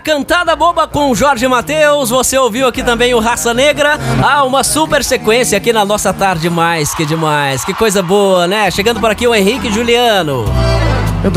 Cantada Boba com Jorge Mateus. Você ouviu aqui também o Raça Negra. Uma super sequência aqui na nossa tarde mais que demais. Que coisa boa, né? Chegando por aqui o Henrique Juliano.